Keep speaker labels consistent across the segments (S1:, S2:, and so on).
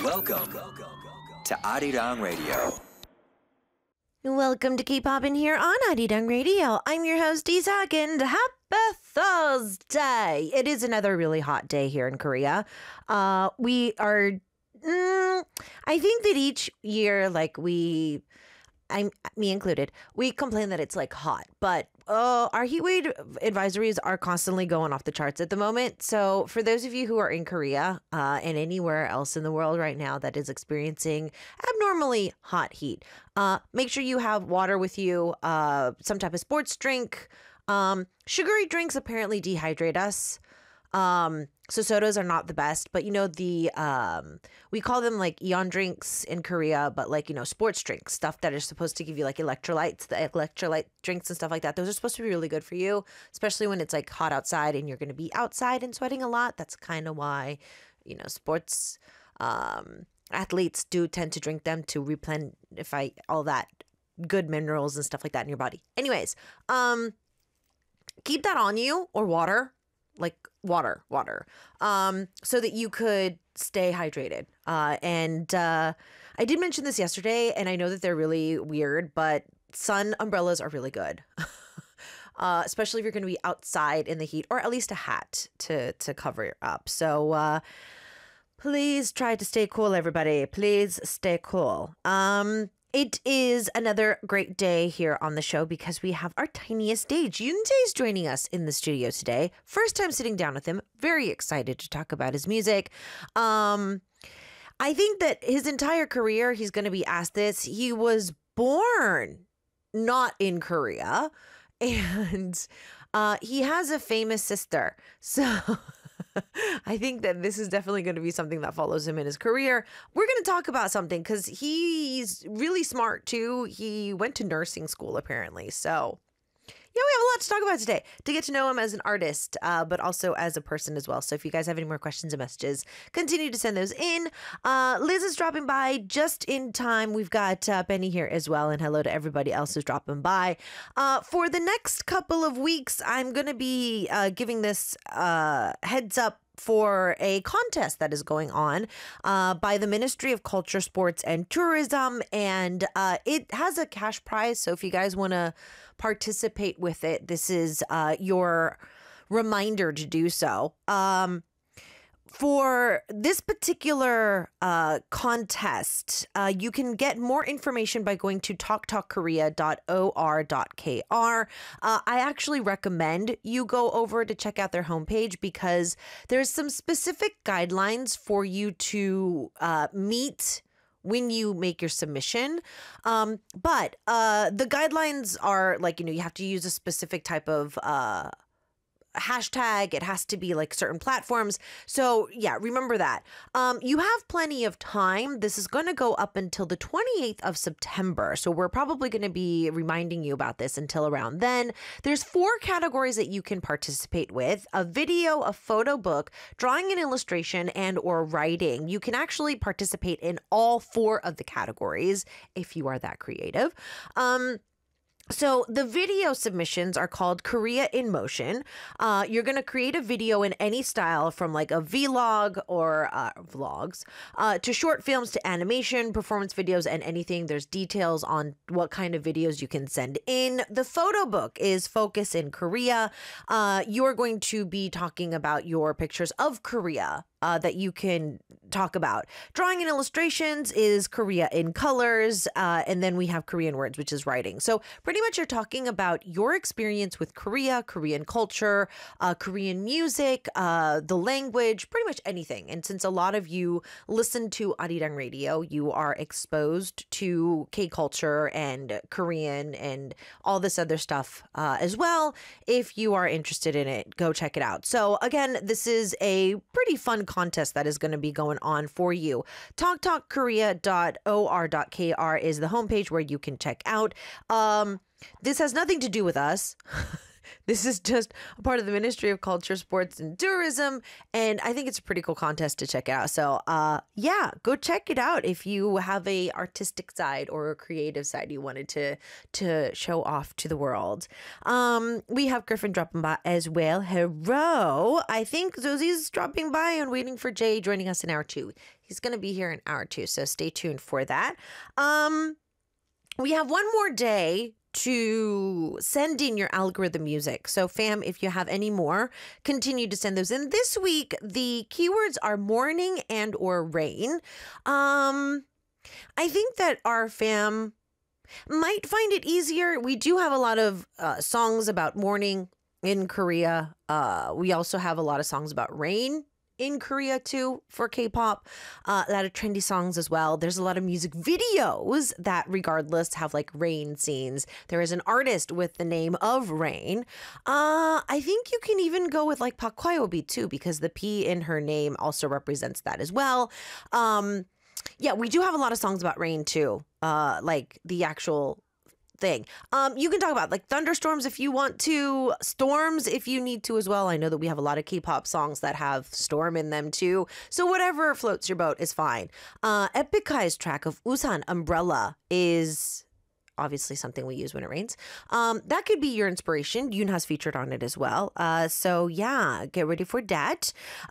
S1: Welcome to Arirang Radio.
S2: Welcome to Keep Poppin' here on Arirang Radio. I'm your host, Isak, and happy Thursday. It is another really hot day here in Korea. We are, I think that each year, me included, we complain that it's like hot, but our heat wave advisories are constantly going off the charts at the moment. So for those of you who are in Korea and anywhere else in the world right now that is experiencing abnormally hot heat, make sure you have water with you, some type of sports drink. Sugary drinks apparently dehydrate us. So sodas are not the best, but we call them like Eon drinks in Korea, but sports drinks, stuff that are supposed to give you like electrolytes, the electrolyte drinks and stuff like that. Those are supposed to be really good for you, especially when it's like hot outside and you're going to be outside and sweating a lot. That's kind of why, sports, athletes do tend to drink them to replenish all that good minerals and stuff like that in your body. Anyways, keep that on you, or water. Like water, so that you could stay hydrated. And I did mention this yesterday, and I know that they're really weird, but sun umbrellas are really good, especially if you're going to be outside in the heat, or at least a hat to cover up. So please try to stay cool, everybody. Please stay cool. It is another great day here on the show because we have our tiniest Dae. Yoonjae's joining us in the studio today. First time sitting down with him. Very excited to talk about his music. I think that his entire career, he's going to be asked this. He was born not in Korea, and he has a famous sister. So I think that this is definitely going to be something that follows him in his career. We're going to talk about something because he's really smart too. He went to nursing school apparently. So yeah, we have a lot to talk about today, to get to know him as an artist, but also as a person as well. So if you guys have any more questions or messages, continue to send those in. Liz is dropping by just in time. We've got Benny here as well. And hello to everybody else who's dropping by. For the next couple of weeks, I'm going to be giving this heads up for a contest that is going on by the Ministry of Culture, Sports, and Tourism. And it has a cash prize. So if you guys want to participate with it, this is your reminder to do so. For this particular contest, you can get more information by going to talktalkkorea.or.kr. I actually recommend you go over to check out their homepage because there's some specific guidelines for you to meet when you make your submission. But the guidelines are you have to use a specific type of hashtag. It has to be like certain platforms. So yeah, remember that. You have plenty of time. This is going to go up until the 28th of September. So we're probably going to be reminding you about this until around then. There's 4 categories that you can participate with: a video, a photo book, drawing and illustration, and or writing. You can actually participate in all 4 of the categories if you are that creative. So the video submissions are called Korea in Motion. You're going to create a video in any style, from like a vlog or vlogs to short films to animation, performance videos, and anything. There's details on what kind of videos you can send in. The photo book is Focus in Korea. You're going to be talking about your pictures of Korea that you can talk about. Drawing and illustrations is Korea in Colors. And then we have Korean words, which is writing. So pretty much you're talking about your experience with Korea, Korean culture, Korean music, the language, pretty much anything. And since a lot of you listen to Arirang Radio, you are exposed to K-culture and Korean and all this other stuff as well. If you are interested in it, go check it out. So again, this is a pretty fun contest that is going to be going on for you. talktalkkorea.or.kr is the homepage where you can check out. This has nothing to do with us. This is just a part of the Ministry of Culture, Sports, and Tourism, and I think it's a pretty cool contest to check out. So, yeah, go check it out if you have a artistic side or a creative side you wanted to show off to the world. We have Griffin dropping by as well. Hello. I think Zosie's dropping by and waiting for Jay joining us in hour 2. He's going to be here in hour 2, so stay tuned for that. We have one more day to send in your algorithm music. So fam, if you have any more, continue to send those in. This week, the keywords are morning and or rain. I think that our fam might find it easier. We do have a lot of songs about morning in Korea. We also have a lot of songs about rain in Korea too for K-pop. A lot of trendy songs as well. There's a lot of music videos that regardless have like rain scenes. There is an artist with the name of Rain. I think you can even go with like Park Hwayobi too, because the P in her name also represents that as well. Yeah, we do have a lot of songs about rain too. Like the actual thing. You can talk about like thunderstorms if you want to, storms if you need to as well. I know that we have a lot of K-pop songs that have storm in them too. So whatever floats your boat is fine. Epic High's track of Usan Umbrella is obviously something we use when it rains. That could be your inspiration. Yoonha's featured on it as well. So yeah, get ready for that.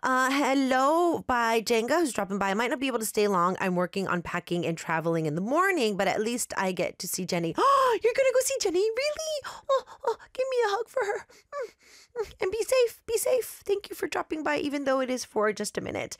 S2: Hello by Jenga, who's dropping by. I might not be able to stay long. I'm working on packing and traveling in the morning, but at least I get to see Jenny. Oh, you're gonna go see Jenny? Really? Oh, give me a hug for her. And be safe. Be safe. Thank you for dropping by, even though it is for just a minute.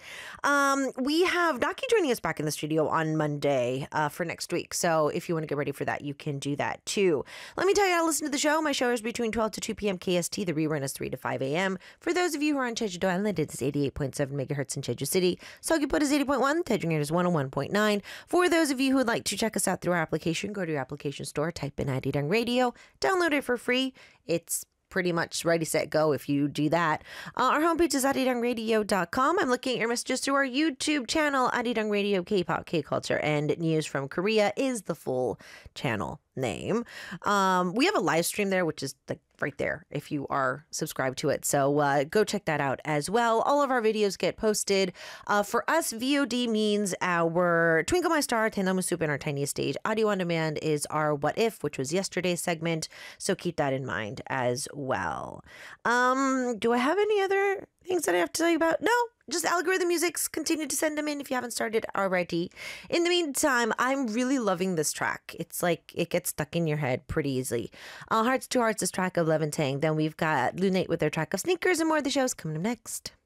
S2: We have Naki joining us back in the studio on Monday for next week. So if you want to get ready for that, you can do that too. Let me tell you how to listen to the show. My show is between 12 to 2 p.m. KST. The rerun is 3 to 5 a.m. For those of you who are on Jeju-do Island, it is 88.7 megahertz in Jeju City. Seogwipo is 80.1. Daejeon is 101.9. For those of you who would like to check us out through our application, go to your application store, type in Arirang Radio, download it for free. It's pretty much ready, set, go if you do that. Our homepage is arirangradio.com. I'm looking at your messages through our YouTube channel, Arirang Radio, K-pop, K-culture, and News from Korea is the full channel name. We have a live stream there, which is like right there if you are subscribed to it. So go check that out as well. All of our videos get posted. For us, VOD means our Twinkle My Star, Tenamu Soup, and our Tiniest Stage. Audio on demand is our What If, which was yesterday's segment. So keep that in mind as well. Do I have any other things that I have to tell you about? No, just algorithm musics. Continue to send them in if you haven't started already. In the meantime, I'm really loving this track. It's like it gets stuck in your head pretty easily. Hearts to Hearts is track of Levantang. Then we've got Lunate with their track of Sneakers, and more of the shows coming up next.